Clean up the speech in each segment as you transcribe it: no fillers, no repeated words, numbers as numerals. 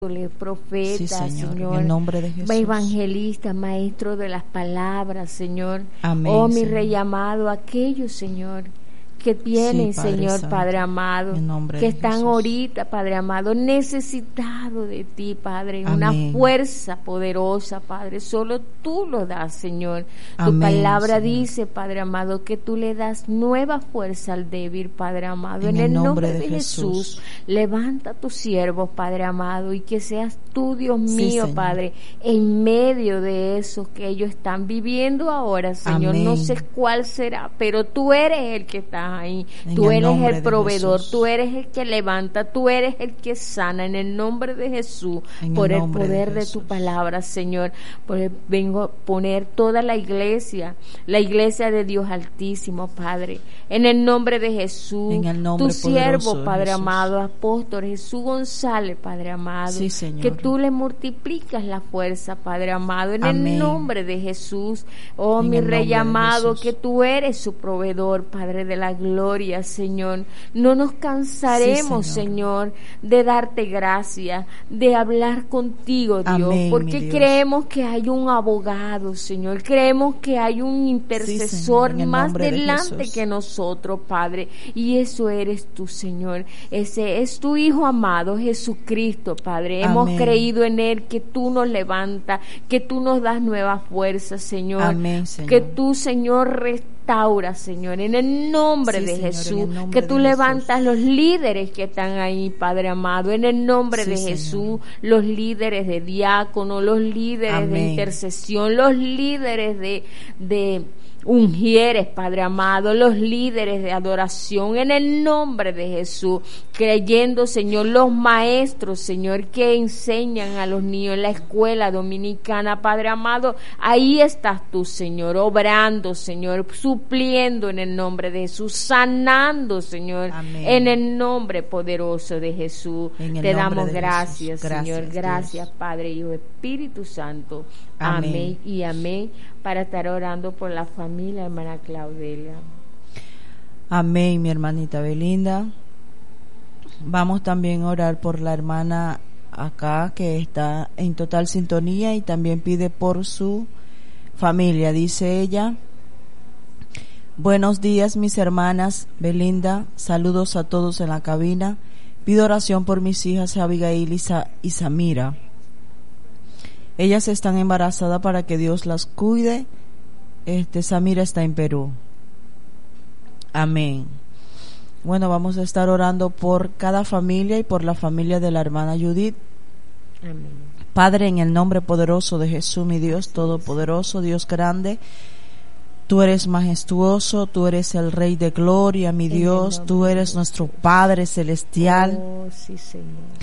profeta, sí, Señor, en el nombre de Jesús. Evangelista, maestro de las palabras, Señor. Amén, Oh, mi Señor. Rey amado, aquellos, Señor, que tienen, Sí, Padre Señor, Santo, Padre amado, en nombre que de están Jesús. ahorita, Padre amado, necesitados de ti, Padre, una Amén. fuerza poderosa, Padre, solo tú lo das, Señor. Tu Amén, palabra Señor. dice, Padre amado, que tú le das nueva fuerza al débil, Padre amado. En En el el nombre nombre de de Jesús, Jesús. levanta a tus siervos, Padre amado, y que seas tú, Dios Sí, mío, Señor. Padre, en medio de eso que ellos están viviendo ahora, Señor. Amén. No sé cuál será, pero tú eres el que estás ahí. En Tú el eres nombre el de proveedor, Jesús. tú eres el que levanta, tú eres el que sana, en el nombre de Jesús, En por el el nombre de poder de tu Jesús. palabra, Señor. Vengo a poner toda la iglesia de Dios Altísimo, Padre, en el nombre de Jesús. En el nombre Tu siervo, poderoso de Padre Jesús. amado, apóstol Jesús González, Padre amado, Sí, Señor. que tú le multiplicas la fuerza, Padre amado, en Amén. el nombre de Jesús. Oh, En mi el Rey nombre de amado, Jesús. que tú eres su proveedor, Padre de la gloria, Señor. No nos cansaremos, Sí, Señor, de darte gracias, de hablar contigo, Dios, Amén, mi porque Dios. creemos que hay un abogado, Señor. Creemos que hay un intercesor Señor, en el más nombre de delante Jesús. que nosotros, Padre, y eso eres tú, Señor. Ese es tu Hijo amado, Jesucristo, Padre. Hemos Amén. creído en Él, que tú nos levantas, que tú nos das nueva fuerza, Señor. Amén, Señor. Que tú, Señor, restaura, Señor, en el nombre Sí, de Señor, en Jesús. el nombre Que tú de levantas Jesús. los líderes que están ahí, Padre amado, en el nombre Sí, de Señor. Jesús. Los líderes de diácono, los líderes de Amén. intercesión, los líderes de ungieres, Padre amado, los líderes de adoración, en el nombre de Jesús, creyendo, Señor, los maestros, Señor, que enseñan a los niños en la escuela dominicana, Padre amado, ahí estás tú, Señor, obrando, Señor, supliendo en el nombre de Jesús, sanando, Señor, Amén. en el nombre poderoso de Jesús. En el Te nombre damos de gracias, Jesús. Señor, Gracias, gracias, Dios. Padre, Hijo, Espíritu Santo. Amén. Amén y amén, para estar orando por la familia, hermana Claudelia. Amén, mi hermanita Belinda. Vamos también a orar por la hermana acá que está en total sintonía y también pide por su familia. Dice ella: buenos días, mis hermanas Belinda, saludos a todos en la cabina. Pido oración por mis hijas Abigail y Samira. Ellas están embarazadas para que Dios las cuide. Samira está en Perú. Amén. Bueno, vamos a estar orando por cada familia y por la familia de la hermana Judith. Amén. Padre, en el nombre poderoso de Jesús, mi Dios todopoderoso, Dios grande, tú eres majestuoso, tú eres el Rey de gloria, mi En el Dios, nombre tú de eres Jesús. nuestro Padre celestial. Oh, sí, Señor.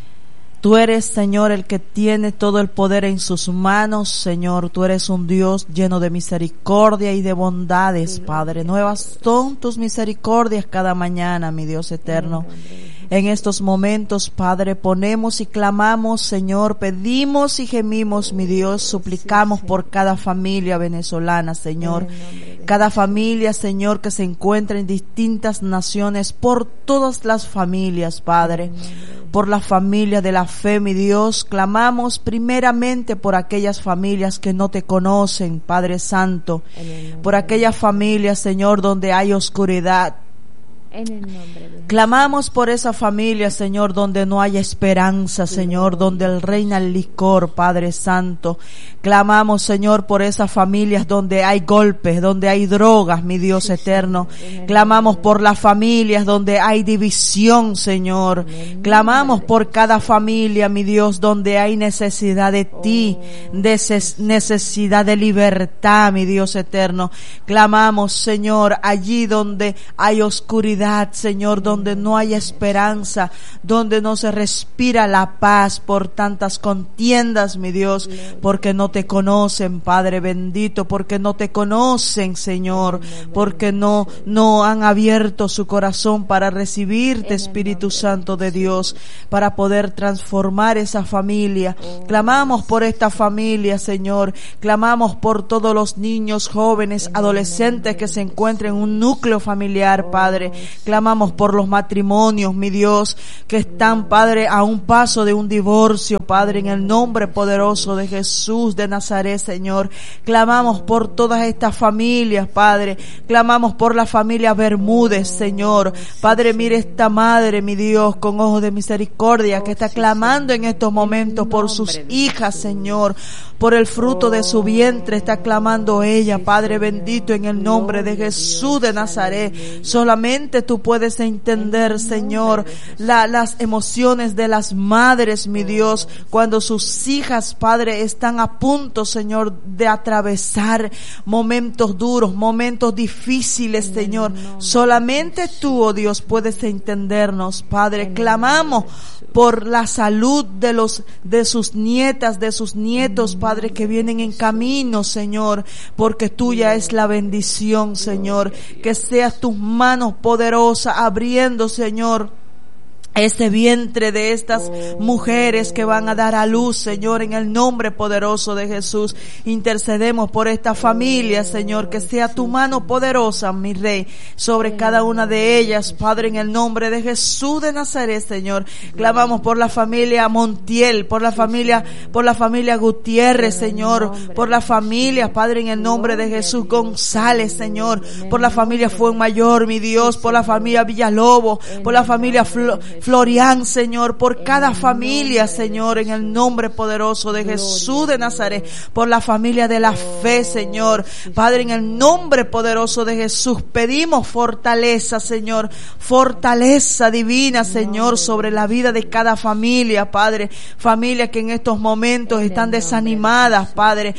Tú eres, Señor, el que tiene todo el poder en sus manos, Señor. Tú eres un Dios lleno de misericordia y de bondades, Padre. Nuevas son tus misericordias cada mañana, mi Dios eterno. En estos momentos, Padre, ponemos y clamamos, Señor, pedimos y gemimos, mi Dios, suplicamos por cada familia venezolana, Señor. Cada familia, Señor, que se encuentra en distintas naciones, por todas las familias, Padre. Por la familia de la fe, mi Dios, clamamos primeramente por aquellas familias que no te conocen, Padre Santo. Por aquellas familias, Señor, donde hay oscuridad. En el nombre de Jesús. Clamamos por esa familia, Señor, donde no hay esperanza, Señor, donde reina el licor, Padre Santo. Clamamos, Señor, por esas familias donde hay golpes, donde hay drogas, mi Dios eterno. Clamamos por las familias donde hay división, Señor. Clamamos por cada familia, mi Dios, donde hay necesidad de ti, necesidad de libertad, mi Dios eterno. Clamamos, Señor, allí donde hay oscuridad, Señor, donde no hay esperanza, donde no se respira la paz por tantas contiendas, mi Dios, porque no te conocen, Padre bendito, porque no te conocen, Señor, porque no han abierto su corazón para recibirte, Espíritu Santo de Dios, para poder transformar esa familia. Clamamos por esta familia, Señor, clamamos por todos los niños, jóvenes, adolescentes que se encuentren en un núcleo familiar, Padre. Clamamos por los matrimonios, mi Dios, que están, Padre, a un paso de un divorcio, Padre, en el nombre poderoso de Jesús de Nazaret, Señor. Clamamos por todas estas familias, Padre. Clamamos por la familia Bermúdez, Señor. Padre, mire esta madre, mi Dios, con ojos de misericordia, que está clamando en estos momentos por sus hijas, Señor, por el fruto de su vientre está clamando ella, Padre bendito, en el nombre de Jesús de Nazaret. Solamente tú puedes entender, Señor, las emociones de las madres, mi Dios, cuando sus hijas, Padre, están a punto, Señor, de atravesar momentos duros, momentos difíciles, Señor. Solamente tú, oh Dios, puedes entendernos, Padre. Clamamos por la salud de sus nietas, de sus nietos, Padre, que vienen en camino, Señor, porque tuya es la bendición, Señor. Que seas tus manos poderosas abriendo, Señor, ese vientre de estas mujeres que van a dar a luz, Señor, en el nombre poderoso de Jesús. Intercedemos por esta familia, Señor, que sea tu mano poderosa, mi Rey, sobre cada una de ellas, Padre, en el nombre de Jesús de Nazaret, Señor. Clamamos por la familia Montiel, por la familia Gutiérrez, Señor, por la familia, Padre, en el nombre de Jesús González, Señor, por la familia Fuenmayor, mi Dios, por la familia Villalobos, por la familia Florian, Señor, por cada familia, Señor, en el nombre poderoso de Jesús de Nazaret, por la familia de la fe, Señor. Padre, en el nombre poderoso de Jesús, pedimos fortaleza, Señor, fortaleza divina, Señor, sobre la vida de cada familia, Padre. Familias que en estos momentos están desanimadas, Padre.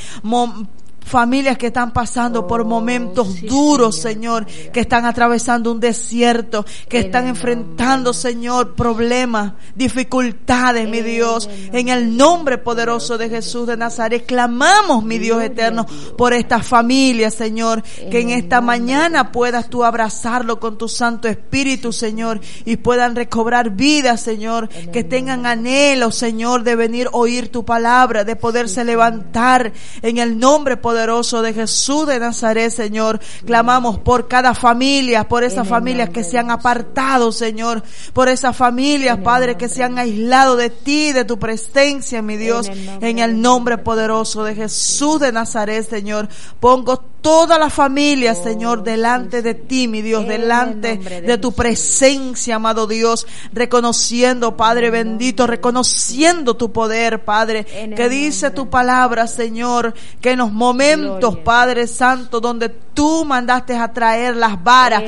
Familias que están pasando por momentos duros, Señor, que están atravesando un desierto, que están enfrentando, Señor, problemas, dificultades, mi Dios. En el nombre poderoso de Jesús de Nazaret, clamamos, mi Dios eterno, por estas familias, Señor, que en esta mañana puedas tú abrazarlo con tu Santo Espíritu, Señor, y puedan recobrar vida, Señor, que tengan anhelo, Señor, de venir a oír tu palabra, de poderse levantar en el nombre poderoso de Jesús de Nazaret, Señor. Clamamos por cada familia, por esas familias que se han apartado, Señor, por esas familias, Padre, que se han aislado de ti, de tu presencia, mi Dios, en el nombre poderoso de Jesús de Nazaret, Señor. Pongo toda la familia, Señor, delante de ti, mi Dios, delante de tu presencia, amado Dios, reconociendo, Padre bendito, reconociendo tu poder, Padre, que dice tu palabra, Señor, que en los momentos, Padre Santo, donde tú mandaste a traer las varas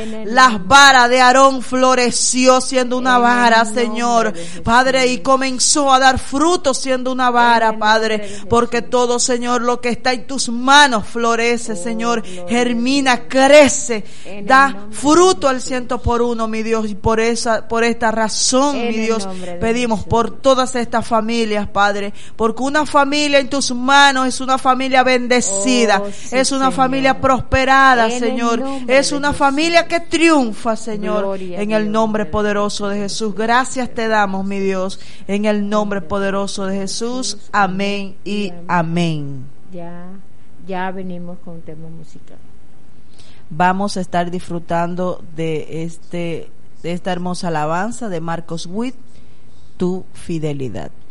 de Aarón floreció siendo una vara, Señor, Padre, y comenzó a dar fruto siendo una vara, Padre, porque todo, Señor, lo que está en tus manos florece, Señor, germina, crece, da fruto al 100%, mi Dios, y por esta razón, mi Dios, pedimos por todas estas familias, Padre, porque una familia en tus manos es una familia bendecida, es una familia prosperada, Señor, es una familia que triunfa, Señor, en el nombre poderoso de Jesús. Gracias te damos, mi Dios, en el nombre poderoso de Jesús. Amén y amén. Ya venimos con un tema musical. Vamos a estar disfrutando de esta hermosa alabanza de Marcos Witt, Tu fidelidad.